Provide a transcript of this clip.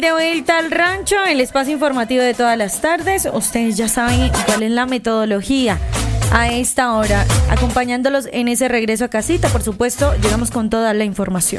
de vuelta al rancho, el espacio informativo de todas las tardes. Ustedes ya saben cuál es la metodología a esta hora, acompañándolos en ese regreso a casita. Por supuesto, llegamos con toda la información.